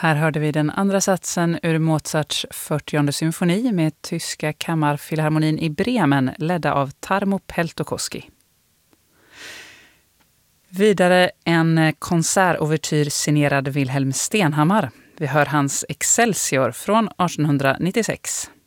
Här hörde vi den andra satsen ur Mozarts 40:e symfoni med tyska kammarfilharmonin i Bremen, ledda av Tarmo Peltokoski. Vidare en konsertovertyr signerad Wilhelm Stenhammar. Vi hör hans Excelsior från 1896.